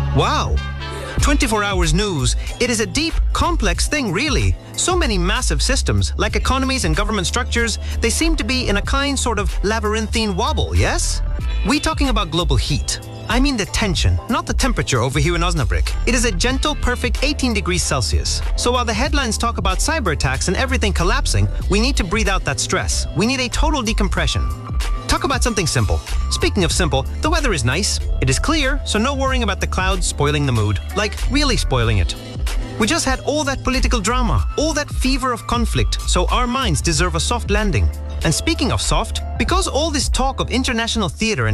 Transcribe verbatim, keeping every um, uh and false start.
Wow! twenty-four hours news. It is a deep, complex thing, really. So many massive systems, like economies and government structures, they seem to be in a kind sort of labyrinthine wobble, yes? We talking about global heat. I mean the tension, not the temperature over here in Osnabrück. It is a gentle, perfect eighteen degrees Celsius. So while the headlines talk about cyber attacks and everything collapsing, we need to breathe out that stress. We need a total decompression. Talk about something simple. Speaking of simple, the weather is nice. It is clear, so no worrying about the clouds spoiling the mood. Like, really spoiling it. We just had all that political drama, all that fever of conflict, so our minds deserve a soft landing. And speaking of soft, because all this talk of international theater and